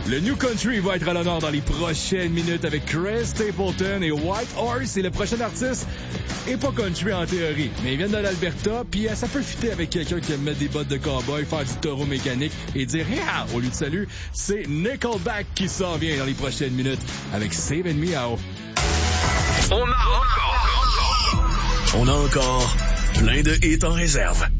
Le New Country va être à l'honneur dans les prochaines minutes avec Chris Stapleton et White Horse. Et le prochain artiste est pas country en théorie, mais ils viennent de l'Alberta, puis ça peut fitter avec quelqu'un qui aime mettre des bottes de cowboy, faire du taureau mécanique et dire « Yeah » au lieu de salut. C'est Nickelback qui s'en vient dans les prochaines minutes avec Save and Meow. On a encore plein de hits en réserve.